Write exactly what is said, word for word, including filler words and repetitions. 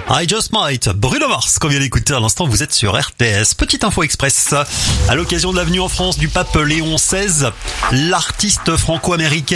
I Just Might, Bruno Mars, qu'on vient d'écouter à l'instant, vous êtes sur R T S. Petite info express. À l'occasion de la venue en France du pape Léon seize, l'artiste franco-américain